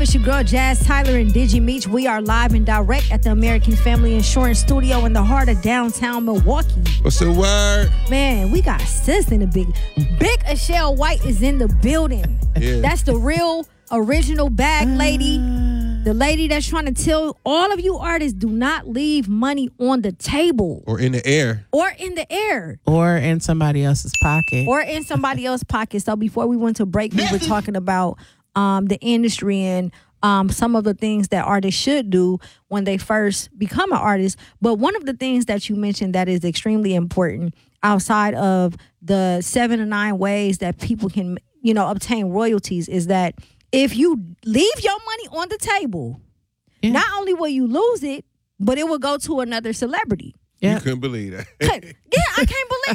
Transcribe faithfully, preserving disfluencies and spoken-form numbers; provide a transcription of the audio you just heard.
It's your girl Jazz Tyler and Digi Meech. We are live and direct at the American Family Insurance Studio in the heart of downtown Milwaukee. What's the word? Man, we got sis in the big. Big Ashelle White is in the building. Yeah. That's the real original bag lady. The lady that's trying to tell all of you artists, do not leave money on the table. Or in the air. Or in the air. Or in somebody else's pocket. Or in somebody else's pocket. So before we went to break, we were talking about um, the industry and um, some of the things that artists should do when they first become an artist. But one of the things that you mentioned that is extremely important outside of the seven or nine ways that people can, you know, obtain royalties is that if you leave your money on the table, yeah. not only will you lose it, but it will go to another celebrity. Yeah. You couldn't believe that. yeah, I can't believe